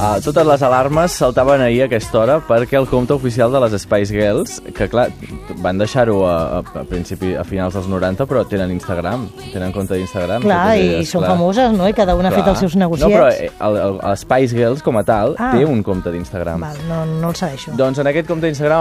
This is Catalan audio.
totes les alarmes saltaven ahir a aquesta hora perquè el compte oficial de les Spice Girls, que clar, van deixar-ho a finals dels 90, però tenen Instagram, tenen compte d'Instagram. Clar, i són famoses, no? I cada una ha fet els seus negociets. No, però Spice Girls, com a tal, té un compte d'Instagram. Val, no el segueixo. Doncs en aquest compte d'Instagram